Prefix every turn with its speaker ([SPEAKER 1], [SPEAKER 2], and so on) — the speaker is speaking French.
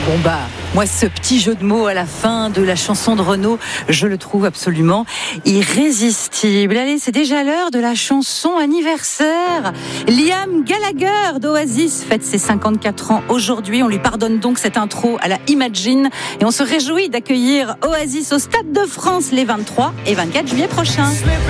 [SPEAKER 1] Bon moi ce petit jeu de mots à la fin de la chanson de Renaud, je le trouve absolument irrésistible. Allez, c'est déjà l'heure de la chanson anniversaire. Liam Gallagher d'Oasis fête ses 54 ans aujourd'hui. On lui pardonne donc cette intro à la Imagine et on se réjouit d'accueillir Oasis au Stade de France les 23 et 24 juillet prochains.